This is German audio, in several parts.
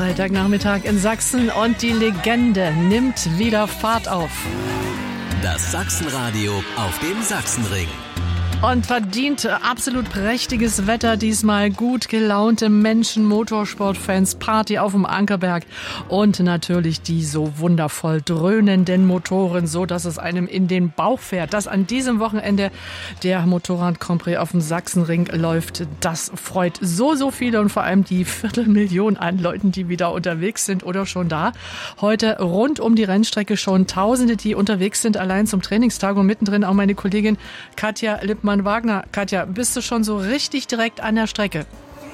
Freitagnachmittag in Sachsen und die Legende nimmt wieder Fahrt auf. Das Sachsenradio auf dem Sachsenring. Und verdient absolut prächtiges Wetter diesmal, gut gelaunte Menschen, Motorsportfans, Party auf dem Ankerberg und natürlich die so wundervoll dröhnenden Motoren, so dass es einem in den Bauch fährt. Dass an diesem Wochenende der Motorrad Grand Prix auf dem Sachsenring läuft, das freut so viele und vor allem die 250.000 an Leuten, die wieder unterwegs sind oder schon da. Heute rund um die Rennstrecke schon Tausende, die unterwegs sind, allein zum Trainingstag und mittendrin auch meine Kollegin Katja Lippmann-Wagner. Katja, bist du schon so richtig direkt an der Strecke?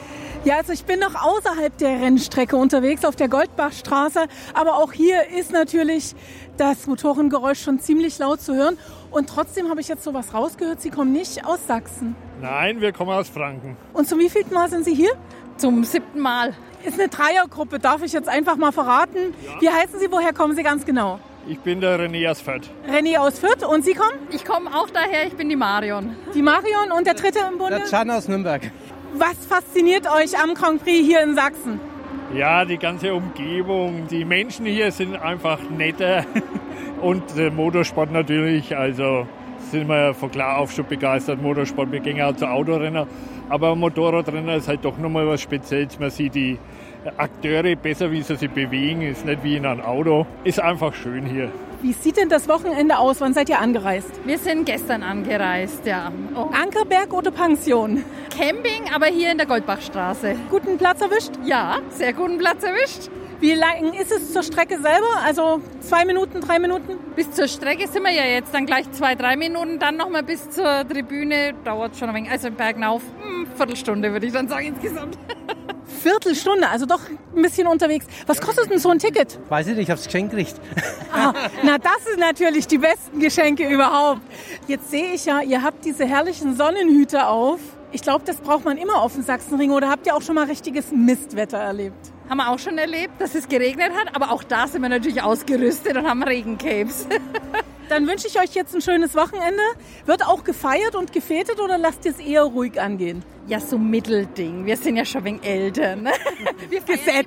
Ja, also ich bin noch außerhalb der Rennstrecke unterwegs auf der Goldbachstraße, aber auch hier ist natürlich das Motorengeräusch schon ziemlich laut zu hören und trotzdem habe ich jetzt sowas rausgehört, Sie kommen nicht aus Sachsen. Nein, wir kommen aus Franken. Und zum wievielten Mal sind Sie hier? Zum 7. Mal. Ist eine Dreiergruppe, darf ich jetzt einfach mal verraten. Ja. Wie heißen Sie, woher kommen Sie ganz genau? Ich bin der René aus Fürth. René aus Fürth und Sie kommen? Ich komme auch daher, ich bin die Marion. Die Marion und der dritte im Bunde? Der Can aus Nürnberg. Was fasziniert euch am Grand Prix hier in Sachsen? Ja, die ganze Umgebung. Die Menschen hier sind einfach netter. Und der Motorsport natürlich. Also sind wir von klar auf schon begeistert. Motorsport, wir gehen auch zu Autorenner. Aber Motorradrenner ist halt doch nochmal was Spezielles. Man sieht die Akteure besser, wie sie sich bewegen. Ist nicht wie in einem Auto. Ist einfach schön hier. Wie sieht denn das Wochenende aus? Wann seid ihr angereist? Wir sind gestern angereist, ja. Oh. Ankerberg oder Pension? Camping, aber hier in der Goldbachstraße. Guten Platz erwischt? Ja, sehr guten Platz erwischt. Wie lang ist es zur Strecke selber? Also 2 Minuten, 3 Minuten? Bis zur Strecke sind wir ja jetzt dann gleich 2-3 Minuten. Dann nochmal bis zur Tribüne dauert schon ein wenig. Also im Bergauf, Viertelstunde würde ich dann sagen insgesamt. Viertelstunde, also doch ein bisschen unterwegs. Was kostet denn so ein Ticket? Weiß ich nicht, ich hab's geschenkt gekriegt. Ah, na, das sind natürlich die besten Geschenke überhaupt. Jetzt sehe ich ja, ihr habt diese herrlichen Sonnenhüte auf. Ich glaube, das braucht man immer auf dem Sachsenring. Oder habt ihr auch schon mal richtiges Mistwetter erlebt? Haben wir auch schon erlebt, dass es geregnet hat. Aber auch da sind wir natürlich ausgerüstet und haben Regencapes. Dann wünsche ich euch jetzt ein schönes Wochenende. Wird auch gefeiert und gefetet oder lasst ihr es eher ruhig angehen? Ja, so Mittelding. Wir sind ja schon ein wenig älter. Ne? Wir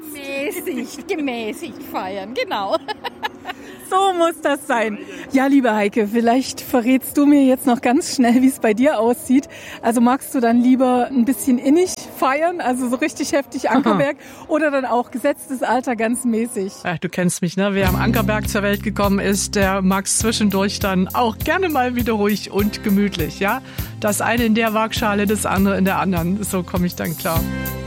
feiern gemäßigt feiern, genau. So muss das sein. Ja, liebe Heike, vielleicht verrätst du mir jetzt noch ganz schnell, wie es bei dir aussieht. Also magst du dann lieber ein bisschen innig feiern, also so richtig heftig Ankerberg, oder dann auch gesetztes Alter ganz mäßig? Ach, du kennst mich, ne? Wer am Ankerberg zur Welt gekommen ist, der mag's zwischendurch dann auch gerne mal wieder ruhig und gemütlich, ja? Das eine in der Waagschale, das andere in der anderen. So komme ich dann klar.